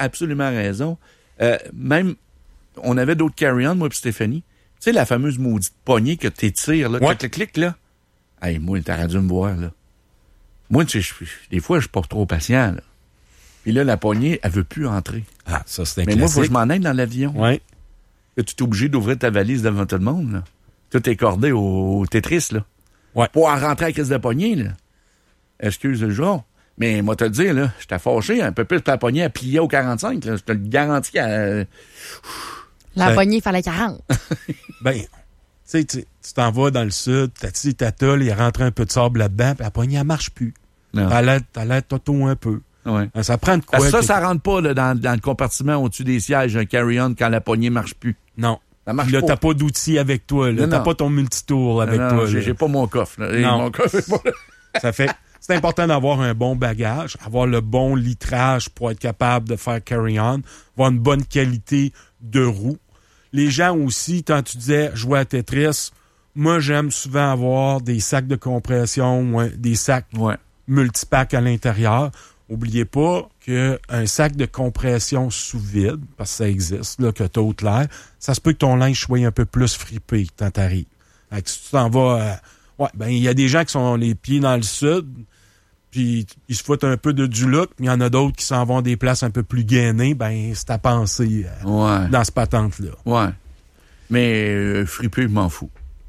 absolument raison. Même, on avait d'autres carry-on, moi et Stéphanie. Tu sais, la fameuse maudite poignée que t'étires, là, clic, là. Hey, moi, t'aurais dû me voir, là. Moi, tu sais, des fois, je suis pas trop patient, là. Puis là, la poignée, elle veut plus entrer. Ah, ça, c'est un Mais classique. moi, il faut que je m'en aille dans l'avion. Oui. Là, tu es obligé d'ouvrir ta valise devant tout le monde, là. Tout est cordé au Tetris, là. Ouais. Pour en rentrer à la crise de poignée, là. Excuse le jour. Mais moi, te le dire, là, j'étais fâché un peu plus la poignée à plier au 45, là. Je te le garantis à... La poignée, il fallait 40. Ben, tu t'en vas dans le sud, t'as il est rentré un peu de sable là-dedans, puis la poignée, elle marche plus. T'as l'air toto un peu. Ouais. Ça prend de quoi? Ça rentre pas là, dans le compartiment au-dessus des sièges, un carry-on, quand la poignée marche plus. Non. Ça marche là, pas. t'as pas d'outils avec toi. Là. T'as pas ton multitour avec toi. J'ai pas mon coffre. Là. Non. Mon coffre est pas là. Ça fait... C'est important d'avoir un bon bagage, avoir le bon litrage pour être capable de faire carry-on, avoir une bonne qualité de roue. Les gens aussi, quand tu disais jouer à Tetris, moi, j'aime souvent avoir des sacs de compression, des sacs multipacks à l'intérieur. Oubliez pas qu'un sac de compression sous vide, parce que ça existe, là, que t'as haute l'air, ça se peut que ton linge soit un peu plus fripé quand t'arrives. Fait que si tu t'en vas... il y a des gens qui sont les pieds dans le sud, puis ils se foutent un peu du look, mais il y en a d'autres qui s'en vont à des places un peu plus gainées, c'est à penser dans ce patente-là. Ouais. Mais fripé, je m'en fous.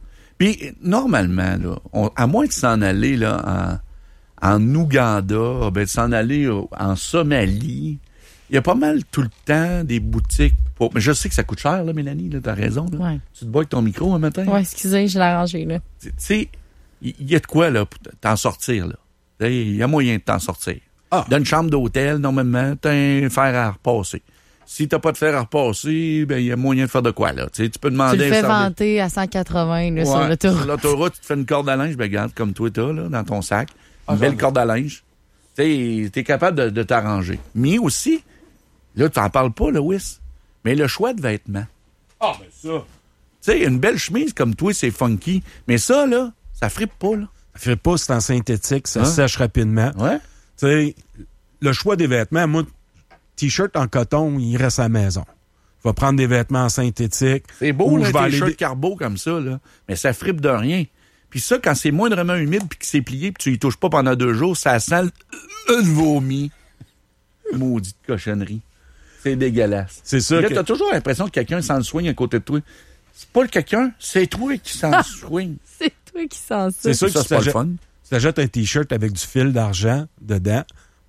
Puis, normalement, là, à moins de s'en aller là, en Ouganda, de s'en aller en Somalie, il y a pas mal tout le temps des boutiques. Mais je sais que ça coûte cher, là, Mélanie, là, t'as raison. Là. Ouais. Tu te bois avec ton micro un matin? Oui, excusez, je l'ai arrangé, là. Tu sais, il y a de quoi, là, pour t'en sortir, là. Il y a moyen de t'en sortir. Dans une chambre d'hôtel, normalement, t'as un fer à repasser. Si t'as pas de fer à repasser, il y a moyen de faire de quoi, là. Tu peux demander... Tu le fais vanter à 180, là, sur l'autoroute. Sur l'autoroute, tu te fais une corde à linge, regarde, comme toi, t'as, là, dans ton sac. Une belle corde à linge. T'es capable de t'arranger. Mais aussi, là, t'en parles pas, le Wiss, mais le choix de vêtements. Ah, ben ça... Tu sais, une belle chemise comme toi, c'est funky. Mais ça, là, ça frippe pas, là. Ça frippe pas, c'est en synthétique, ça sèche rapidement. Ouais. Tu sais, le choix des vêtements, moi, t-shirt en coton, il reste à la maison. Je vais prendre des vêtements en synthétique. C'est beau, là, un t-shirt carbo comme ça, là. Mais ça frippe de rien. Puis ça, quand c'est moindrement humide puis que c'est plié puis tu y touches pas pendant 2 jours, ça sent le vomi. Maudite cochonnerie. C'est dégueulasse. C'est ça. Là, t'as toujours l'impression que quelqu'un s'en soigne à côté de toi. C'est pas le quelqu'un, c'est toi qui s'en soigne. C'est toi qui sens ça. C'est sûr que c'est pas le fun. Si t'achètes un t-shirt avec du fil d'argent dedans,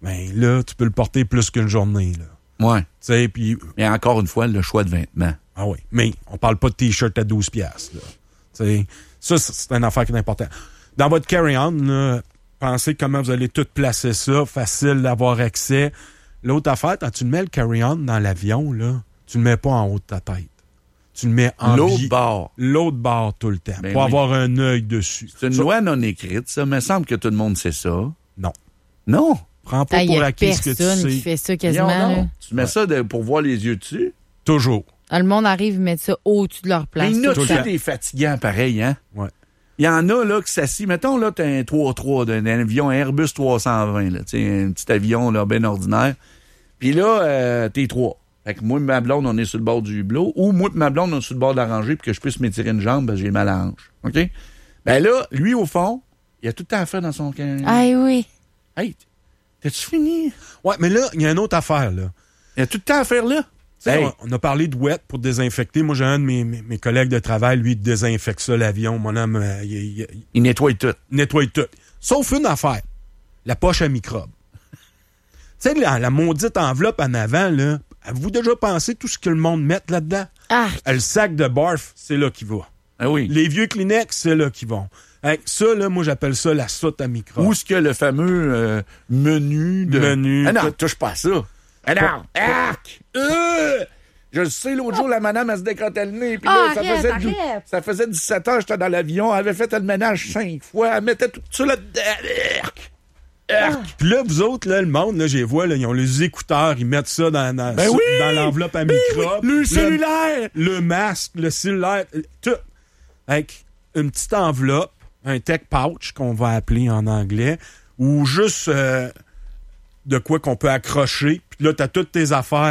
là, tu peux le porter plus qu'une journée, là. Ouais. Tu sais, puis... Mais encore une fois, le choix de vêtements. Ah oui. Mais on parle pas de t-shirt à 12$, là. Tu sais, ça, c'est une affaire qui est importante. Dans votre carry-on, là, pensez comment vous allez tout placer ça, facile d'avoir accès. L'autre affaire, quand tu mets le carry-on dans l'avion, là, tu le mets pas en haut de ta tête. Tu le mets en l'autre bord. L'autre bord tout le temps, pour avoir un œil dessus. C'est une loi non écrite, ça. Mais il semble que tout le monde sait ça. Non. Non. Prends pas pour acquis ce que tu sais. Il y a personne qui fait ça quasiment. Non. Tu mets ça pour voir les yeux dessus? Toujours. Le monde arrive et met ça au-dessus de leur place. Mais il y en a des fatigants pareil, hein? Ouais. Il y en a là qui s'assient. Mettons, là, t'as un 3-3 d'un avion, un Airbus 320, là. Tu sais, un petit avion, là, bien ordinaire. Puis là, t'es 3. Fait que moi et ma blonde, on est sur le bord du hublot. Ou moi et ma blonde, on est sur le bord de la rangée puis que je puisse m'étirer une jambe parce que j'ai mal à la hanche. OK? Ben là, lui, au fond, il a tout le temps à faire dans son... Ah oui. Hey, t'as-tu fini? Ouais, mais là, il y a une autre affaire, là. Il a tout le temps à faire là. Hey. On a parlé de wet pour désinfecter. Moi, j'ai un de mes collègues de travail, lui, il désinfecte ça, l'avion. Mon homme, il nettoie tout. Il nettoie tout. Sauf une affaire. La poche à microbes. Tu sais, la maudite enveloppe en avant, là, avez-vous déjà pensé tout ce que le monde met là-dedans? Ah. Le sac de barf, c'est là qu'il va. Ah oui. Les vieux Kleenex, c'est là qu'ils vont. Ça, là, moi, j'appelle ça la soute à microbes. Où est-ce que le fameux menu de... Menu. Ah non, touche pas à ça. Ah non! Arc! Je le sais, l'autre jour, la madame, elle se décrottait le nez. Puis là, ça faisait 17 heures, j'étais dans l'avion. Elle avait fait le ménage 5 fois. Elle mettait tout ça là-dedans. Arc! Puis là, vous autres, là, le monde, là, je les vois, là, ils ont les écouteurs, ils mettent ça dans l'enveloppe à microbes. Le cellulaire! Le masque, le cellulaire, tout. Avec une petite enveloppe, un tech pouch, qu'on va appeler en anglais, ou juste de quoi qu'on peut accrocher. Puis là, t'as toutes tes affaires